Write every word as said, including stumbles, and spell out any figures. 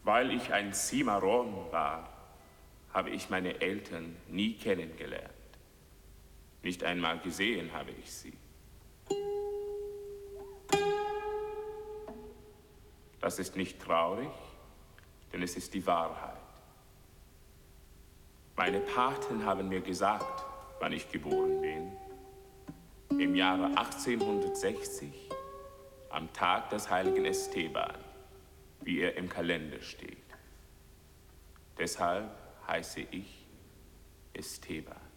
Weil ich ein Cimarron war, habe ich meine Eltern nie kennengelernt. Nicht einmal gesehen habe ich sie. Das ist nicht traurig, denn es ist die Wahrheit. Meine Paten haben mir gesagt, wann ich geboren bin. Im Jahre achtzehnhundertsechzig, am Tag des heiligen Esteban, wie er im Kalender steht. Deshalb heiße ich Esteban.